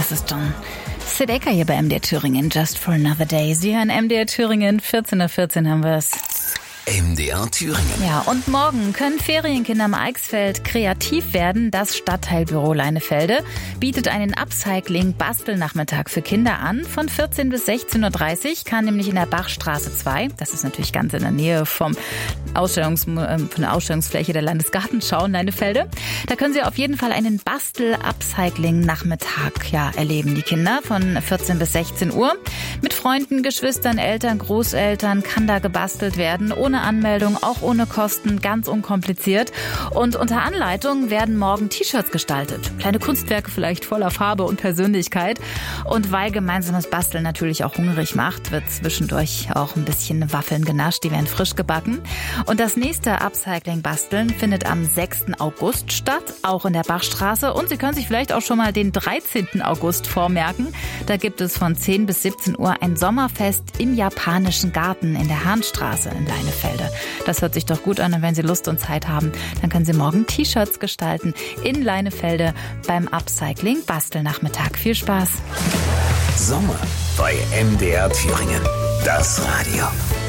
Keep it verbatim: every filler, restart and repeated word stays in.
das ist John Sedeka hier bei M D R Thüringen, Just for Another Day. Sie hören M D R Thüringen, vierzehn Uhr vierzehn haben wir es. M D R Thüringen. Ja, und morgen können Ferienkinder am Eichsfeld kreativ werden. Das Stadtteilbüro Leinefelde bietet einen Upcycling-Bastelnachmittag für Kinder an. Von vierzehn bis sechzehn Uhr dreißig kann nämlich in der Bachstraße zwei, das ist natürlich ganz in der Nähe vom Ausstellungs, äh, von der Ausstellungsfläche der Landesgartenschau in Leinefelde. Da können Sie auf jeden Fall einen Bastel-Upcycling-Nachmittag ja, erleben, die Kinder, von vierzehn bis sechzehn Uhr. Mit Freunden, Geschwistern, Eltern, Großeltern kann da gebastelt werden, ohne Anmeldung, auch ohne Kosten, ganz unkompliziert. Und unter Anleitung werden morgen T-Shirts gestaltet. Kleine Kunstwerke vielleicht voller Farbe und Persönlichkeit. Und weil gemeinsames Basteln natürlich auch hungrig macht, wird zwischendurch auch ein bisschen Waffeln genascht, die werden frisch gebacken. Und das nächste Upcycling-Basteln findet am sechsten August statt, auch in der Bachstraße. Und Sie können sich vielleicht auch schon mal den dreizehnten August vormerken. Da gibt es von zehn bis siebzehn Uhr ein Sommerfest im japanischen Garten in der Hahnstraße in Leinefelde. Das hört sich doch gut an, und wenn Sie Lust und Zeit haben, dann können Sie morgen T-Shirts gestalten in Leinefelde beim Upcycling-Bastelnachmittag. Viel Spaß! Sommer bei M D R Thüringen. Das Radio.